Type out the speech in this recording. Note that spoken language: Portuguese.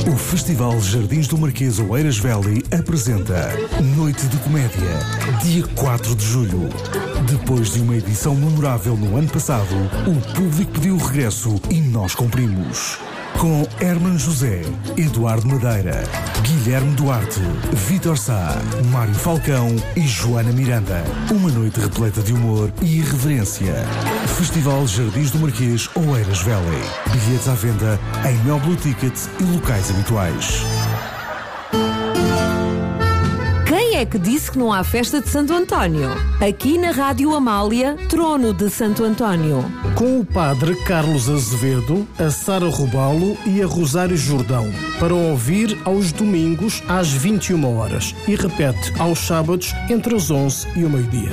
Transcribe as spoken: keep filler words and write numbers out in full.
O Festival Jardins do Marquês Oeiras Velho apresenta Noite de Comédia, dia quatro de julho. Depois de uma edição memorável no ano passado, o público pediu o regresso e nós cumprimos. Com Herman José, Eduardo Madeira, Guilherme Duarte, Vítor Sá, Mário Falcão e Joana Miranda. Uma noite repleta de humor e irreverência. Festival Jardins do Marquês Oeiras Velho. Bilhetes à venda em Mel Blue Ticket e locais habituais. Quem é que disse que não há festa de Santo António? Aqui na Rádio Amália, Trono de Santo António. Com o padre Carlos Azevedo, a Sara Robalo e a Rosário Jordão. Para ouvir aos domingos às vinte e uma horas e repete aos sábados entre as onze e o meio-dia.